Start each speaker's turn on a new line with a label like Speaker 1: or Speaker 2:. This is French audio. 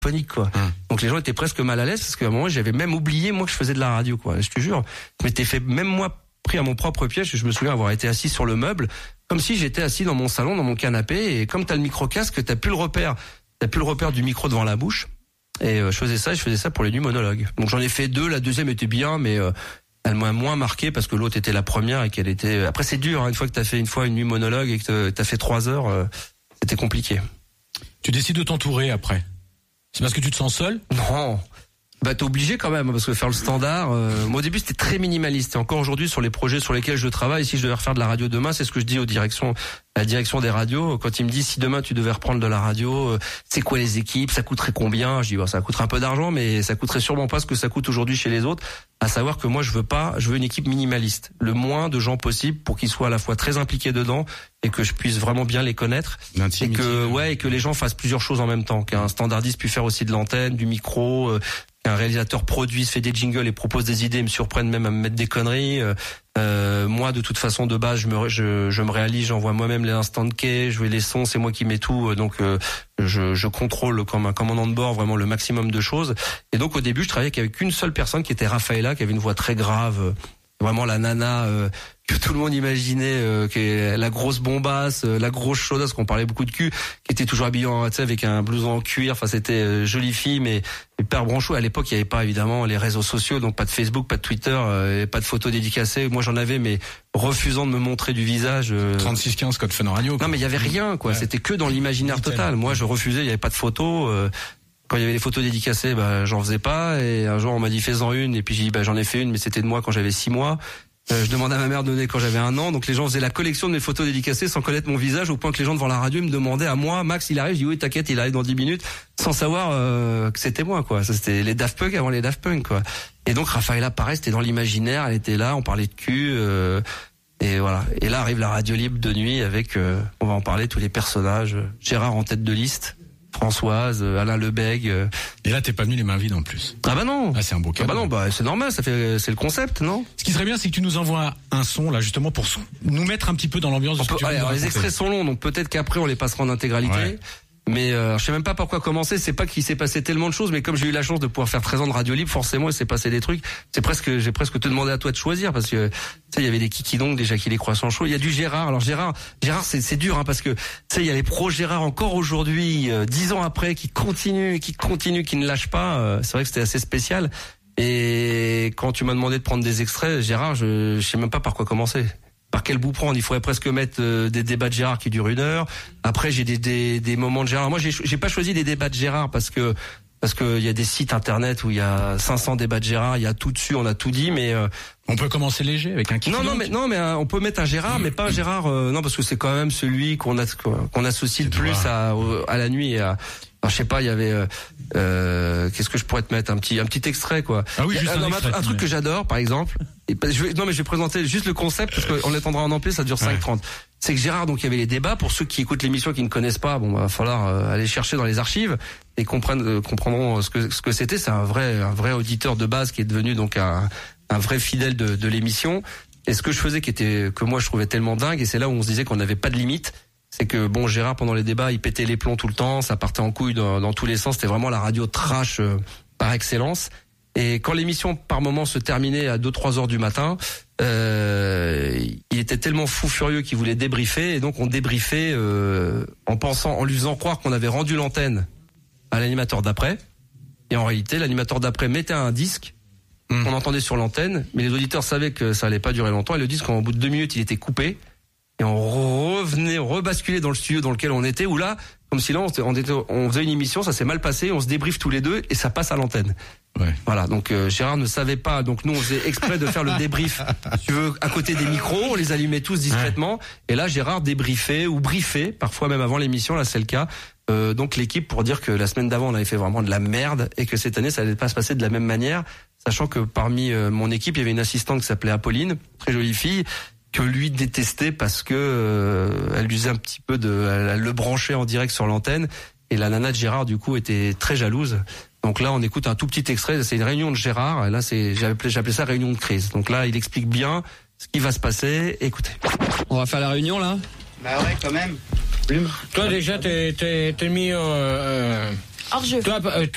Speaker 1: phonique, quoi. Donc les gens étaient presque mal à l'aise parce qu'à un moment j'avais même oublié moi que je faisais de la radio, quoi. Je te jure, je m'étais fait même moi pris à mon propre piège. Je me souviens avoir été assis sur le meuble comme si j'étais assis dans mon salon, dans mon canapé, et comme t'as le micro casque, t'as plus le repère du micro devant la bouche. Et je faisais ça pour les nuits monologues. Donc j'en ai fait 2, la deuxième était bien, mais elle m'a moins marqué parce que l'autre était la première et qu'elle était. Après c'est dur, hein, une fois que t'as fait une nuit monologue et que t'as fait 3 heures, c'était compliqué.
Speaker 2: Tu décides de t'entourer après. C'est parce que tu te sens seul ?
Speaker 1: Non. Bah t'es obligé quand même, parce que faire le standard, moi au début c'était très minimaliste, et encore aujourd'hui sur les projets sur lesquels je travaille, si je devais refaire de la radio demain, c'est ce que je dis à la direction des radios, quand ils me disent si demain tu devais reprendre de la radio, c'est quoi les équipes, ça coûterait combien? Je dis ça coûterait un peu d'argent, mais ça coûterait sûrement pas ce que ça coûte aujourd'hui chez les autres, à savoir que moi je veux une équipe minimaliste, le moins de gens possible pour qu'ils soient à la fois très impliqués dedans et que je puisse vraiment bien les connaître, et que les gens fassent plusieurs choses en même temps, qu'un standardiste puisse faire aussi de l'antenne, du micro, qu'un réalisateur produise, fait des jingles et propose des idées, me surprenne même à me mettre des conneries. Moi, de toute façon, de base, je me réalise, j'envoie moi-même les instants de quai, je fais les sons, c'est moi qui mets tout, donc je contrôle comme un commandant de bord vraiment le maximum de choses. Et donc au début, je travaillais qu'avec une seule personne qui était Raphaëla, qui avait une voix très grave, vraiment la nana que tout le monde imaginait, qui est la grosse bombasse, la grosse chaudasse, qu'on parlait beaucoup de cul, qui était toujours habillée avec un blouson en cuir. Enfin, c'était jolie fille, mais hyper branchou. À l'époque, il n'y avait pas évidemment les réseaux sociaux, donc pas de Facebook, pas de Twitter, pas de photos dédicacées. Moi, j'en avais, mais refusant de me montrer du visage.
Speaker 2: 3615 code Fun Radio.
Speaker 1: Non, mais il y avait rien, quoi. Ouais. C'était que dans l'imaginaire total. Moi, je refusais. Il n'y avait pas de photos. Quand il y avait les photos dédicacées, j'en faisais pas. Et un jour, on m'a dit fais-en une. Et puis j'ai dit j'en ai fait une, mais c'était de moi quand j'avais 6 mois. Je demandais à ma mère de donner quand j'avais 1 an. Donc les gens faisaient la collection de mes photos dédicacées sans connaître mon visage, au point que les gens devant la radio me demandaient à moi, Max, il arrive. Je dis oui, t'inquiète, il arrive dans 10 minutes, sans savoir que c'était moi, quoi. Ça, c'était les Daft Punk avant les Daft Punk, quoi. Et donc Raphaëla, pareil, c'était dans l'imaginaire. Elle était là, on parlait de cul. Et voilà. Et là arrive la radio libre de nuit avec, on va en parler, tous les personnages. Gérard en tête de liste. Françoise, Alain Lebègue.
Speaker 2: Et là, t'es pas venu les mains vides en plus.
Speaker 1: Ah bah non.
Speaker 2: Ah, c'est un beau cadeau.
Speaker 1: Ah bah non, c'est normal, c'est le concept, non?
Speaker 2: Ce qui serait bien, c'est que tu nous envoies un son, là, justement, pour nous mettre un petit peu dans l'ambiance de ce que tu veux nous raconter.
Speaker 1: Les extraits sont longs, donc peut-être qu'après on les passera en intégralité. Ouais. Mais je sais même pas par quoi commencer, c'est pas qu'il s'est passé tellement de choses, mais comme j'ai eu la chance de pouvoir faire 13 ans de radio libre, forcément il s'est passé des trucs. J'ai presque te demandé à toi de choisir, parce que tu sais, il y avait des Kikidong, des Jackie les Croissants Chauds, il y a du Gérard. Alors Gérard c'est dur, hein, parce que tu sais, il y a les pros Gérard encore aujourd'hui, 10 ans après, qui continuent, qui ne lâchent pas. C'est vrai que c'était assez spécial. Et quand tu m'as demandé de prendre des extraits, Gérard, je sais même pas par quoi commencer. Par quel bout prendre? Il faudrait presque mettre des débats de Gérard qui durent 1 heure. Après, j'ai des moments de Gérard. Moi, j'ai pas choisi des débats de Gérard parce que il y a des sites internet où il y a 500 débats de Gérard, il y a tout dessus, on a tout dit, mais
Speaker 2: on peut commencer léger avec un Kiki.
Speaker 1: Non, mais on peut mettre un Gérard, mais pas un Gérard. Non, parce que c'est quand même celui qu'on associe le plus à la nuit. Et alors, je sais pas, il y avait qu'est-ce que je pourrais te mettre, un petit extrait, quoi.
Speaker 2: Ah oui, juste
Speaker 1: un truc que j'adore, par exemple. Je vais présenter juste le concept parce qu'on l'étendra en ampli, ça dure 5:30. C'est que Gérard, donc il y avait les débats, pour ceux qui écoutent l'émission qui ne connaissent pas, va falloir aller chercher dans les archives et comprendront ce que c'était. C'est un vrai auditeur de base qui est devenu donc un vrai fidèle de l'émission. Et ce que je faisais que moi je trouvais tellement dingue, et c'est là où on se disait qu'on n'avait pas de limite, c'est que Gérard, pendant les débats, il pétait les plombs tout le temps, ça partait en couille dans tous les sens, c'était vraiment la radio trash par excellence. Et quand l'émission par moment se terminait à 2-3 heures du matin, il était tellement fou furieux qu'il voulait débriefer, et donc on débriefait en lui faisant croire qu'on avait rendu l'antenne à l'animateur d'après, et en réalité l'animateur d'après mettait un disque qu'on entendait sur l'antenne, mais les auditeurs savaient que ça allait pas durer longtemps, et le disque, au bout de 2 minutes, il était coupé, et on rebasculait dans le studio dans lequel on était, où là, comme si là on faisait une émission, ça s'est mal passé, on se débriefe tous les deux et ça passe à l'antenne. Ouais. Voilà, donc Gérard ne savait pas, donc nous on faisait exprès de faire le débrief, si tu veux, à côté des micros, on les allumait tous discrètement, et là Gérard débriefait ou briefait, parfois même avant l'émission, là c'est le cas. Donc l'équipe, pour dire que la semaine d'avant on avait fait vraiment de la merde et que cette année ça allait pas se passer de la même manière, sachant que parmi mon équipe il y avait une assistante qui s'appelait Apolline, très jolie fille, que lui détestait parce que elle usait un petit peu elle le branchait en direct sur l'antenne, et la nana de Gérard du coup était très jalouse. Donc là on écoute un tout petit extrait, c'est une réunion de Gérard, et là j'appelais ça réunion de crise. Donc là il explique bien ce qui va se passer, écoutez.
Speaker 3: On va faire la réunion là?
Speaker 4: Bah ouais, quand même.
Speaker 3: Toi déjà t'es mis
Speaker 5: hors jeu.
Speaker 3: Toi